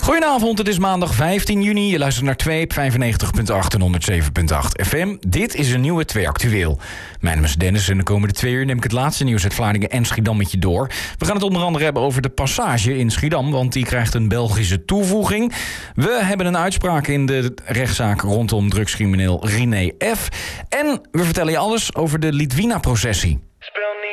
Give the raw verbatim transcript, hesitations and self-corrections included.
Goedenavond, het is maandag vijftien juni. Je luistert naar twee op vijfennegentig komma acht en honderdzeven komma acht F M. Dit is een nieuwe twee Actueel. Mijn naam is Dennis en de komende twee uur neem ik het laatste nieuws uit Vlaardingen en Schiedam met je door. We gaan het onder andere hebben over de Passage in Schiedam, want die krijgt een Belgische toevoeging. We hebben een uitspraak in de rechtszaak rondom drugscrimineel René F. En we vertellen je alles over de Litwina-processie.